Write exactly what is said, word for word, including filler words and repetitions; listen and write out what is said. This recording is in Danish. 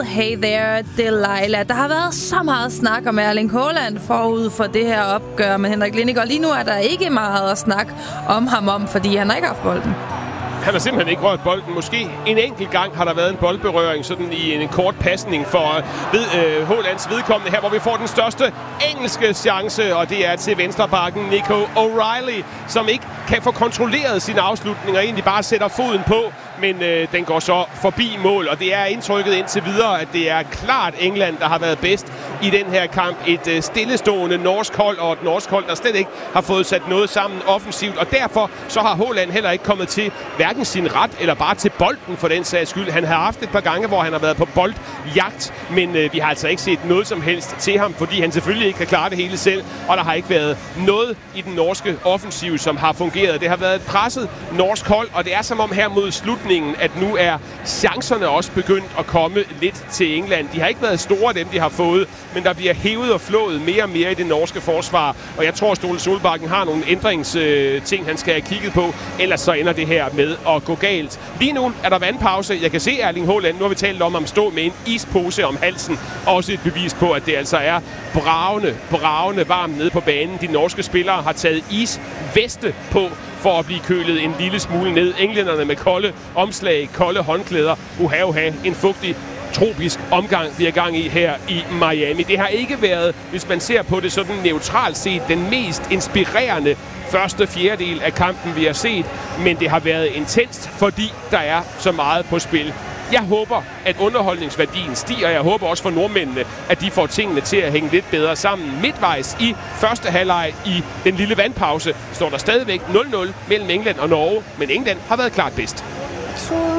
Hey There, Delilah. Der har været så meget snak om Erling Haaland forud for det her opgør med Henrik Lindegaard. Og lige nu er der ikke meget at snakke om ham om, fordi han har ikke haft bolden. Han har simpelthen ikke rørt bolden. Måske en enkelt gang har der været en boldberøring sådan i en kort pasning for ved, øh, Haalands vedkommende her, hvor vi får den største engelske chance, og det er til venstrebacken Nico O'Reilly, som ikke kan få kontrolleret sine afslutninger, egentlig bare sætter foden på, men øh, den går så forbi mål, og det er indtrykket indtil videre, at det er klart England, der har været bedst i den her kamp. Et øh, stillestående norsk hold, og et norsk hold, der slet ikke har fået sat noget sammen offensivt, og derfor så har Haaland heller ikke kommet til hverken sin ret, eller bare til bolden for den sags skyld. Han har haft et par gange, hvor han har været på boldjagt, men øh, vi har altså ikke set noget som helst til ham, fordi han selvfølgelig ikke kan klare det hele selv, og der har ikke været noget i den norske offensiv, som har fungeret. Det har været et presset norsk hold, og det er som om her mod slutningen, at nu er chancerne også begyndt at komme lidt til England. De har ikke været store, dem de har fået, men der bliver hævet og flået mere og mere i det norske forsvar, og jeg tror, Ståle Solbakken har nogle ændringsting, øh, han skal have kigget på, ellers så ender det her med at gå galt. Lige nu er der vandpause. Jeg kan se Erling Haaland, nu har vi talt om at stå med en ispose om halsen. Også et bevis på, at det altså er bravende, bravende varmt nede på banen. De norske spillere har taget isveste på for at blive kølet en lille smule ned. Englænderne med kolde omslag, kolde håndklæder. Uha, uha, en fugtig tropisk omgang, vi er gang i her i Miami. Det har ikke været, hvis man ser på det sådan neutralt set, den mest inspirerende første fjerdedel af kampen, vi har set, men det har været intenst, fordi der er så meget på spil. Jeg håber, at underholdningsværdien stiger. Jeg håber også for nordmændene, at de får tingene til at hænge lidt bedre sammen. Midtvejs i første halvleg i den lille vandpause står der stadigvæk nul nul mellem England og Norge, men England har været klart bedst.